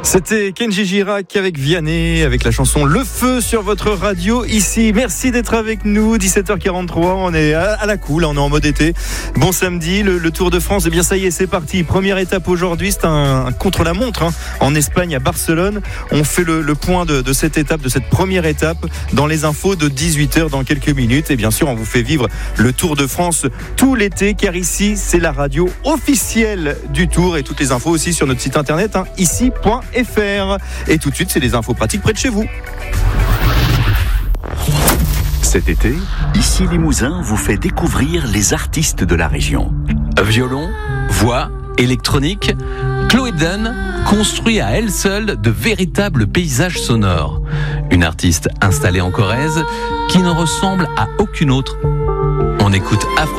C'était Kenji Girac avec Vianney, avec la chanson Le Feu sur votre radio ici. Merci d'être avec nous, 17h43, on est à la cool, on est en mode été. Bon samedi, le Tour de France, eh bien ça y est, c'est parti. Première étape aujourd'hui, c'est un contre-la-montre en Espagne, à Barcelone. On fait le point de cette étape, de cette première étape, dans les infos de 18h dans quelques minutes. Et bien sûr, on vous fait vivre le Tour de France tout l'été, car ici, c'est la radio officielle du Tour. Et toutes les infos aussi sur notre site internet, ici.fr. Et tout de suite, c'est des infos pratiques près de chez vous. Cet été, Ici Limousin vous fait découvrir les artistes de la région. Violon, voix, électronique, Chloé Dunn construit à elle seule de véritables paysages sonores. Une artiste installée en Corrèze qui ne ressemble à aucune autre. On écoute